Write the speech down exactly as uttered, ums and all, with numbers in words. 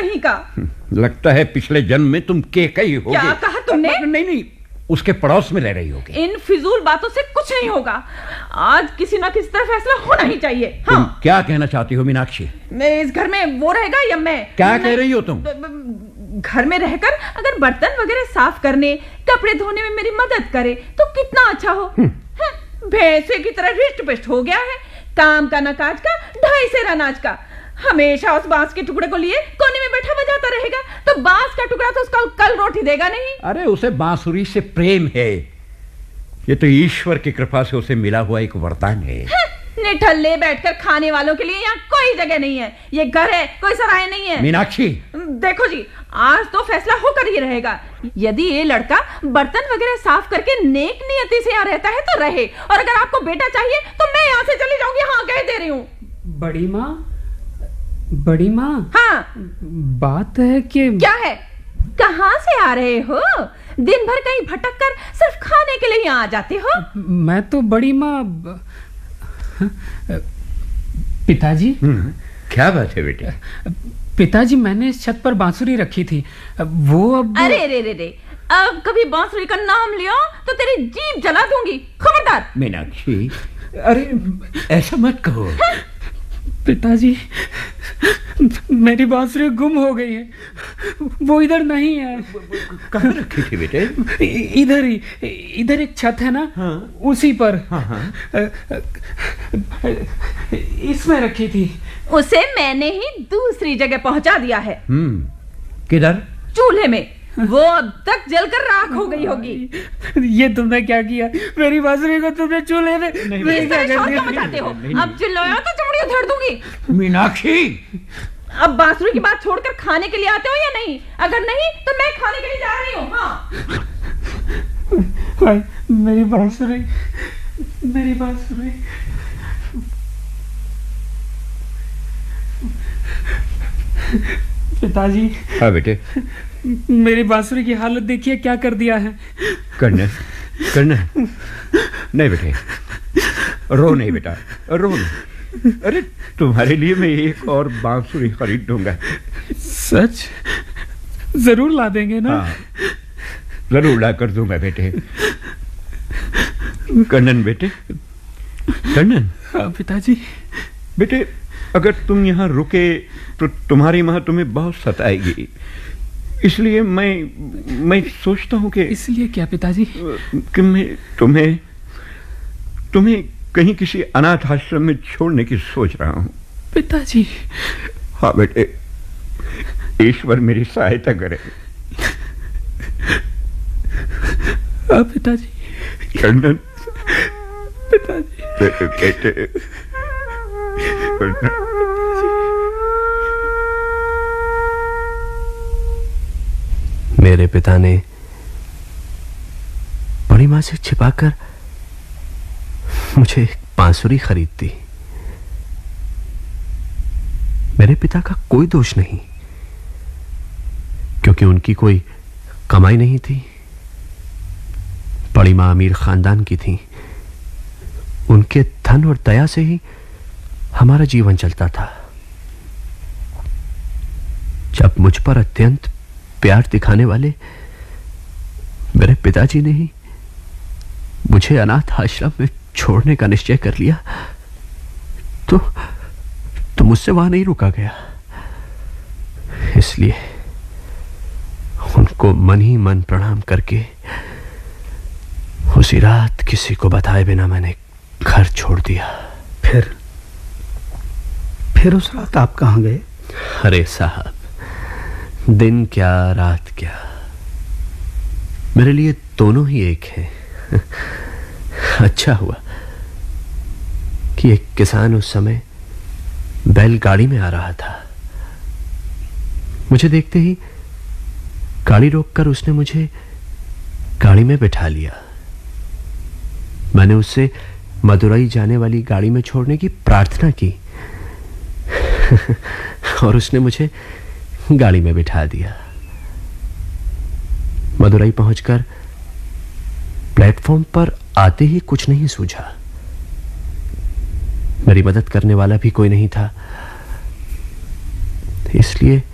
कहीं का। लगता है पिछले जन्म में तुम केकई होगे। क्या कहा तुमने? नहीं नहीं, उसके पड़ोस में रह रही होगी। इन फिजूल बातों से कुछ नहीं होगा। आज किसी ना किसी तरह फैसला होना ही चाहिए। हाँ। तुम क्या कहना चाहती हो मीनाक्षी? मैं इस घर में वो रहेगा या मैं? क्या कह रही हो तुम? घर में रहकर अगर बर्तन वगैरह साफ करने, कपड़े धोने में मेरी मदद करे तो कितना अच्छा हो। भैंसे की तरह रिष्ट पिष्ट हो गया है, काम का न काज का, ढाई सेर अनाज का। हमेशा उस बांस के टुकड़े को लिए कोने में बैठा बजाता रहेगा, तो बांस का टुकड़ा तो उसका कल रोटी देगा नहीं। अरे उसे बांसुरी से प्रेम है, ये तो ईश्वर की कृपा से उसे मिला हुआ एक वरदान है। निठल्ले बैठकर खाने वालों के लिए यहाँ कोई जगह नहीं है। ये घर है, कोई सराय नहीं है। मीनाक्षी देखो जी, आज तो फैसला होकर ही रहेगा। यदि ये लड़का बर्तन वगैरह साफ करके नेक नियति से यहाँ रहता है तो रहे, और अगर आपको बेटा चाहिए तो मैं यहाँ से चली जाऊंगी। हाँ, कह दे रही हूँ। बड़ी माँ, बड़ी माँ। हाँ, बात है कि क्या है? कहाँ से आ रहे हो? दिन भर कहीं भटक कर सिर्फ खाने के लिए यहाँ आ जाते हो? मैं तो बड़ी माँ। पिताजी। क्या बात है बेटे? पिताजी, मैंने इस छत पर बांसुरी रखी थी, वो अब। अरे रे रे रे, अब कभी बांसुरी का नाम लियो तो तेरी जीभ जला दूंगी, खबरदार। मीनाक्षी, अरे ऐसा मत कहो। पिताजी, मेरी बांसुरी गुम हो गई है, वो इधर नहीं है। कहाँ रखी थी बेटे? इधर ही, इधर एक छत है ना। हाँ। उसी पर। हाँ हाँ। इसमें रखी थी। उसे मैंने ही दूसरी जगह पहुंचा दिया है। हम्म, किधर? चूल्हे में। वो अब तक जलकर राख हो गई होगी। ये तुमने क्या किया? मेरी बांसुरी को तुमने चूल्हे में इस तरह शोर क्यों मचाते हो? अब चिल्लाया तो चमड़ी उधेड़ दूंगी। मीनाक्षी, अब बांसुरी की बात छोड़कर खाने के लिए आते हो या नहीं? अगर नहीं तो मैं खाने के लिए जा रही हूँ। हाँ। मेरी बांसुरी, मेरी बांसुरी। पिताजी। हाँ बेटे। मेरी बांसुरी की हालत देखिए क्या कर दिया है। करना करना नहीं बेटे, रो नहीं बेटा, रो नहीं। अरे तुम्हारे लिए मैं एक और बांसुरी खरीद दूंगा। सच? जरूर ला देंगे ना? हाँ, जरूर ला कर दूंगा बेटे। कन्नन बेटे, कन्नन। हाँ पिताजी। बेटे, अगर तुम यहाँ रुके तो तुम्हारी माँ तुम्हें बहुत सताएगी, इसलिए मैं मैं सोचता हूँ कि। इसलिए क्या पिताजी? कि मैं तुम्हें तुम्हें कहीं किसी अनाथ आश्रम में छोड़ने की सोच रहा हूँ। पिताजी। हाँ बेटे, ईश्वर मेरी सहायता करे। हाँ पिताजी। कन्नन, पिताजी। बेटे, मेरे पिता ने बड़ी मां से छिपाकर मुझे एक बांसुरी खरीद दी। मेरे पिता का कोई दोष नहीं, क्योंकि उनकी कोई कमाई नहीं थी। बड़ी मां अमीर खानदान की थी, उनके धन और दया से ही हमारा जीवन चलता था। जब मुझ पर अत्यंत प्यार दिखाने वाले मेरे पिताजी ने ही मुझे अनाथ आश्रम में छोड़ने का निश्चय कर लिया, तो तो मुझसे वहां नहीं रुका गया। इसलिए उनको मन ही मन प्रणाम करके उसी रात किसी को बताए बिना मैंने घर छोड़ दिया। फिर फिर उस रात आप कहां गए? अरे साहब, दिन क्या रात क्या, मेरे लिए दोनों ही एक हैं। अच्छा हुआ कि एक किसान उस समय बैलगाड़ी में आ रहा था। मुझे देखते ही गाड़ी रोककर उसने मुझे गाड़ी में बिठा लिया। मैंने उससे मदुरई जाने वाली गाड़ी में छोड़ने की प्रार्थना की और उसने मुझे गाड़ी में बिठा दिया। मदुरई पहुंचकर प्लेटफॉर्म पर आते ही कुछ नहीं सूझा। मेरी मदद करने वाला भी कोई नहीं था, इसलिए